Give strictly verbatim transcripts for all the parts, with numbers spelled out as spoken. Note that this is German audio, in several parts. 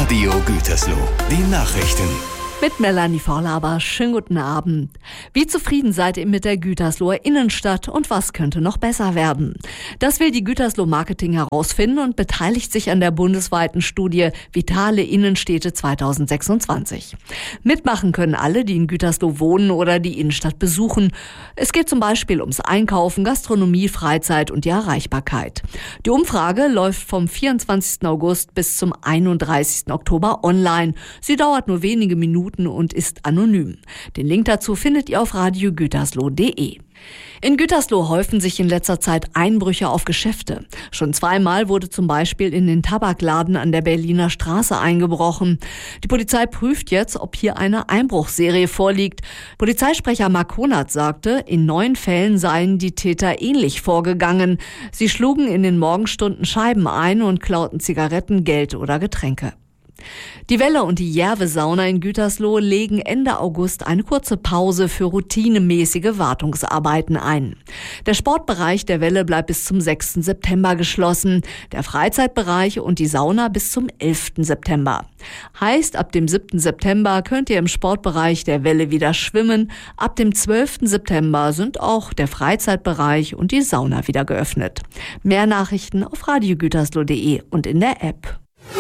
Radio Gütersloh, die Nachrichten. Mit Melanie Vorlaber, schönen guten Abend. Wie zufrieden seid ihr mit der Gütersloher Innenstadt und was könnte noch besser werden? Das will die Gütersloh Marketing herausfinden und beteiligt sich an der bundesweiten Studie Vitale Innenstädte zwanzig sechsundzwanzig. Mitmachen können alle, die in Gütersloh wohnen oder die Innenstadt besuchen. Es geht zum Beispiel ums Einkaufen, Gastronomie, Freizeit und die Erreichbarkeit. Die Umfrage läuft vom vierundzwanzigsten August bis zum einunddreißigsten Oktober online. Sie dauert nur wenige Minuten und ist anonym. Den Link dazu findet ihr auf radio gütersloh punkt de. In Gütersloh häufen sich in letzter Zeit Einbrüche auf Geschäfte. Schon zweimal wurde zum Beispiel in den Tabakladen an der Berliner Straße eingebrochen. Die Polizei prüft jetzt, ob hier eine Einbruchsserie vorliegt. Polizeisprecher Mark Konert sagte, in neun Fällen seien die Täter ähnlich vorgegangen. Sie schlugen in den Morgenstunden Scheiben ein und klauten Zigaretten, Geld oder Getränke. Die Welle und die Järve-Sauna in Gütersloh legen Ende August eine kurze Pause für routinemäßige Wartungsarbeiten ein. Der Sportbereich der Welle bleibt bis zum sechsten September geschlossen, der Freizeitbereich und die Sauna bis zum elften September. Heißt, ab dem siebten September könnt ihr im Sportbereich der Welle wieder schwimmen. Ab dem zwölften September sind auch der Freizeitbereich und die Sauna wieder geöffnet. Mehr Nachrichten auf radio gütersloh punkt de und in der App.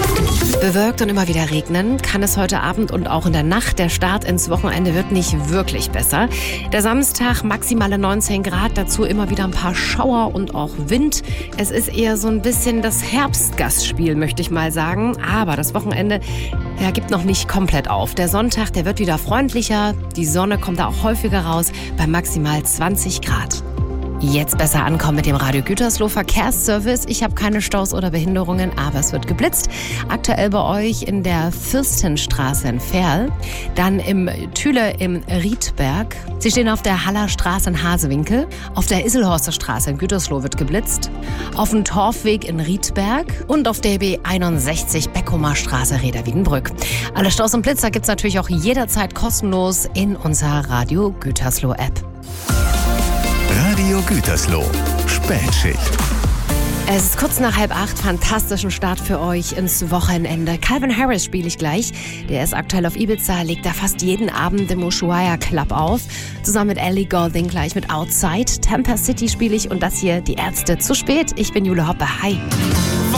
Bewölkt und immer wieder regnen kann es heute Abend und auch in der Nacht. Der Start ins Wochenende wird nicht wirklich besser. Der Samstag maximale neunzehn Grad, dazu immer wieder ein paar Schauer und auch Wind. Es ist eher so ein bisschen das Herbstgastspiel, möchte ich mal sagen. Aber das Wochenende ja, gibt noch nicht komplett auf. Der Sonntag, der wird wieder freundlicher. Die Sonne kommt da auch häufiger raus bei maximal zwanzig Grad. Jetzt besser ankommen mit dem Radio Gütersloh Verkehrsservice. Ich habe keine Staus oder Behinderungen, aber es wird geblitzt. Aktuell bei euch in der Fürstenstraße in Verl, dann im Thüle im Riedberg. Sie stehen auf der Haller Straße in Hasewinkel. Auf der Isselhorster Straße in Gütersloh wird geblitzt. Auf dem Torfweg in Riedberg und auf der B einundsechzig Beckumer Straße Reda-Wiedenbrück. Alle Staus und Blitzer gibt es natürlich auch jederzeit kostenlos in unserer Radio Gütersloh App. Radio Gütersloh, Spätschicht. Es ist kurz nach halb acht, fantastischen Start für euch ins Wochenende. Calvin Harris spiele ich gleich. Der ist aktuell auf Ibiza, legt da fast jeden Abend im Ushuaia Club auf. Zusammen mit Ellie Goulding gleich mit Outside. Tampa City spiele ich und das hier die Ärzte. Zu spät, ich bin Jule Hoppe. Hi.